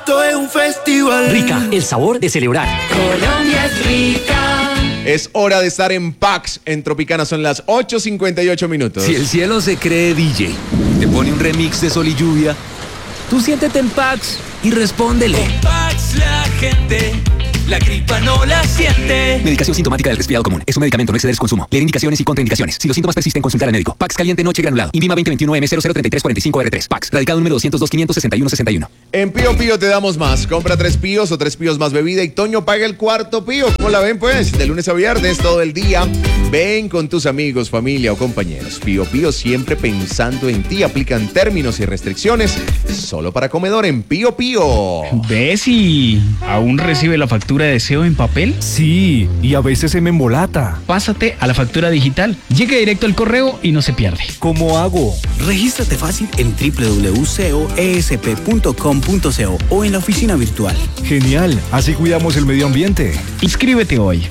Esto es un festival. Rica, el sabor de celebrar. Colombia es rica. Es hora de estar en Pax. En Tropicana son las 8:58 minutos. Si el cielo se cree DJ y te pone un remix de Sol y Lluvia, tú siéntete en Pax y respóndele. Con Pax la gente, la gripa no la siente. Medicación sintomática del resfriado común. Es un medicamento, no exceder su consumo. Leer indicaciones y contraindicaciones. Si los síntomas persisten, consultar al médico. Pax caliente noche granulado. INVIMA 2021M003345R3. Pax. Radicado número 202-561-61. En Pío Pío te damos más. Compra 3 píos o 3 píos más bebida y Toño paga el cuarto pío. ¿Cómo la ven pues? De lunes a viernes todo el día. Ven con tus amigos, familia o compañeros. Pío Pío siempre pensando en ti. Aplican términos y restricciones solo para comedor en Pío Pío. ¿Ves si aún recibe la factura de SEO en papel? Sí, y a veces se me embolata. Pásate a la factura digital. Llegue directo al correo y no se pierde. ¿Cómo hago? Regístrate fácil en www.coesp.com.co o en la oficina virtual. Genial, así cuidamos el medio ambiente. Inscríbete hoy.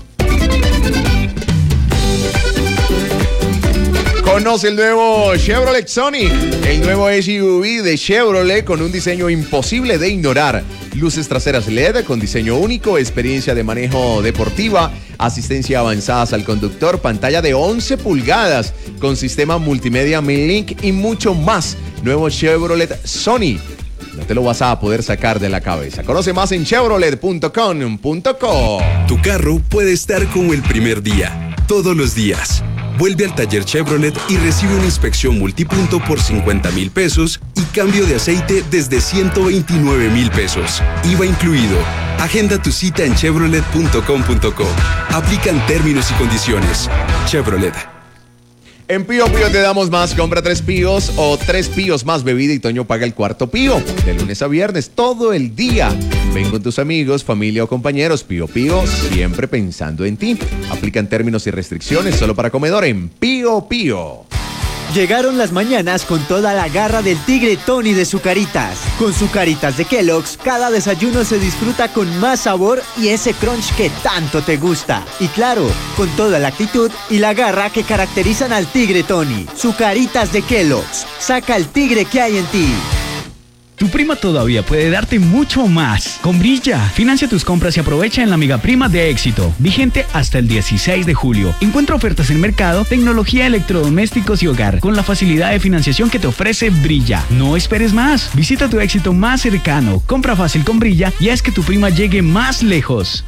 Conoce el nuevo Chevrolet Sonic, el nuevo SUV de Chevrolet con un diseño imposible de ignorar. Luces traseras LED con diseño único, experiencia de manejo deportiva, asistencia avanzadas al conductor, pantalla de 11 pulgadas con sistema multimedia MidLink y mucho más. Nuevo Chevrolet Sonic. No te lo vas a poder sacar de la cabeza. Conoce más en chevrolet.com.co. Tu carro puede estar como el primer día, todos los días. Vuelve al taller Chevrolet y recibe una inspección multipunto por 50,000 pesos y cambio de aceite desde 129,000 pesos. IVA incluido. Agenda tu cita en chevrolet.com.co. Aplican términos y condiciones. Chevrolet. En Pío Pío te damos más. Compra 3 píos o 3 píos más bebida y Toño paga el cuarto pío. De lunes a viernes, todo el día. Ven con tus amigos, familia o compañeros. Pío Pío, siempre pensando en ti. Aplican términos y restricciones solo para comedor en Pío Pío. Llegaron las mañanas con toda la garra del tigre Tony de Zucaritas. Con Zucaritas de Kellogg's, cada desayuno se disfruta con más sabor y ese crunch que tanto te gusta. Y claro, con toda la actitud y la garra que caracterizan al tigre Tony. Zucaritas de Kellogg's. Saca el tigre que hay en ti. Tu prima todavía puede darte mucho más. Con Brilla, financia tus compras y aprovecha en la Mega Prima de Éxito. Vigente hasta el 16 de julio. Encuentra ofertas en mercado, tecnología, electrodomésticos y hogar con la facilidad de financiación que te ofrece Brilla. No esperes más. Visita tu Éxito más cercano. Compra fácil con Brilla y haz que tu prima llegue más lejos.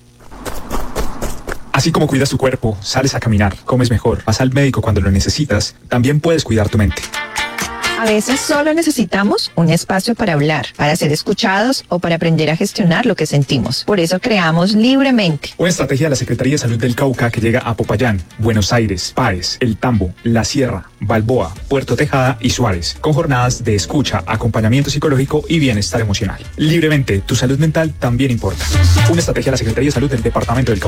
Así como cuidas tu cuerpo, sales a caminar, comes mejor, vas al médico cuando lo necesitas, también puedes cuidar tu mente. A veces solo necesitamos un espacio para hablar, para ser escuchados o para aprender a gestionar lo que sentimos. Por eso creamos Libremente. Una estrategia de la Secretaría de Salud del Cauca que llega a Popayán, Buenos Aires, Páez, El Tambo, La Sierra, Balboa, Puerto Tejada y Suárez, con jornadas de escucha, acompañamiento psicológico y bienestar emocional. Libremente, tu salud mental también importa. Una estrategia de la Secretaría de Salud del Departamento del Cauca.